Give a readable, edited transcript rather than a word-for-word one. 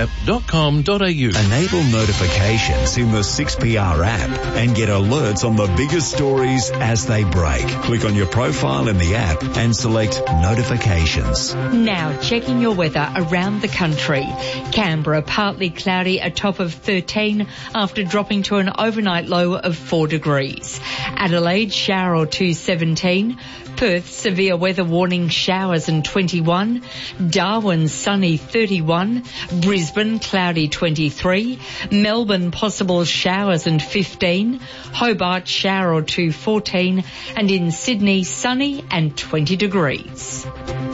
weatherapp.com.au. Enable notifications in the 6PR app and get alerts on the biggest stories as they break. Click on your profile in the app and select notifications. Now checking your weather around the country. Canberra partly cloudy, a top of 13 after dropping to an overnight low of 4 degrees. Adelaide shower or 2, 17. Perth severe weather warning, showers and 21. Darwin sunny 31. Brisbane cloudy 23. Melbourne possible showers and 15. Hobart shower or 2, 14. And in Sydney sunny and 20 degrees.